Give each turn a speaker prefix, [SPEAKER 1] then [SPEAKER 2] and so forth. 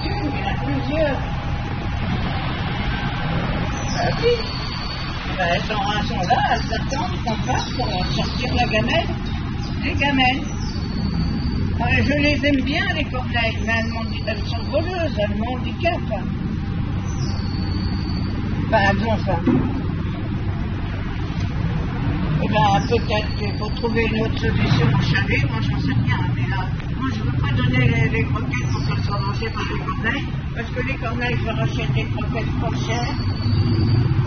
[SPEAKER 1] qu'une, il y en a plusieurs. Ben oui. Ben, elles sont là, elles attendent qu'on passe pour sortir la gamelle. Les gamelles. Je les aime bien, les corneilles, mais elles sont voleuses, elles m'handicapent. Ben, enfin. Eh bien, peut-être qu'il faut trouver une autre solution au chalet, moi j'en sais rien, mais là, moi je ne veux pas donner les croquettes pour qu'elles soient mangées par les corneilles, parce que les corneilles, je rachète des croquettes trop chères.